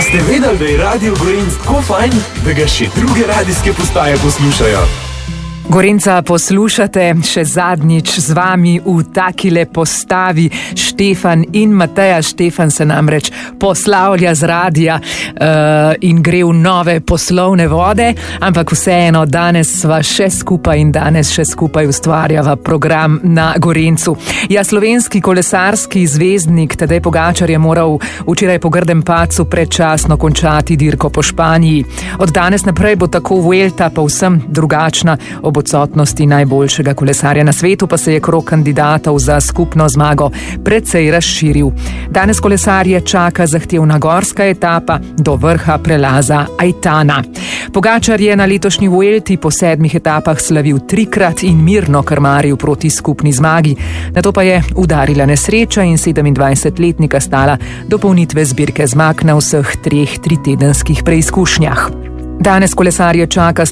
ste vedeli, da je Radio Gorenc tako fajn, da ga še druge radijske postaje poslušajo? Gorenca poslušate še zadnjič z vami v takile postavi Štefan in Mateja. Štefan se namreč poslavlja z radija in gre v nove poslovne vode, ampak vseeno danes sva še skupaj in danes še skupaj ustvarjava program na Gorencu. Ja, slovenski kolesarski zvezdnik Tadej Pogačar je moral včeraj po grdem padcu predčasno končati dirko po Španiji. Od danes naprej bo tako Vuelta povsem drugačna. Ob odsotnosti najboljšega kolesarja na svetu pa se je krog kandidatov za skupno zmago precej razširil. Danes kolesarje čaka zahtevna gorska etapa do vrha prelaza Aitana. Pogačar je na letošnji Vuelti po 7 etapah slavil 3-krat in mirno krmaril proti skupni zmagi. Nato pa je udarila nesreča in 27-letnika stala dopolnitve zbirke zmag na vseh 3 tritedenskih preizkušnjah. Danes kolesarje čaka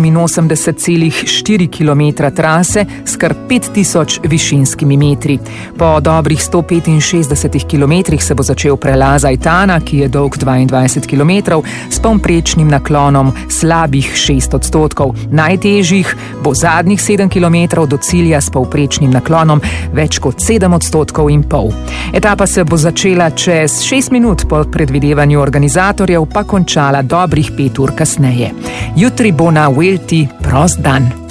187,4 km trase s kar 5000 višinskimi metri. Po dobrih 165 km se bo začel prelaz Aitana, ki je dolg 22 km, s povprečnim naklonom slabih 6%. Najtežjih bo zadnjih 7 km do cilja s povprečnim naklonom več kot 7,5%. Etapa se bo začela čez 6 minut po predvidevanju organizatorjev, pa končala dobrih 5 ur kasneje. Jutri bo na Vuelti prost dan.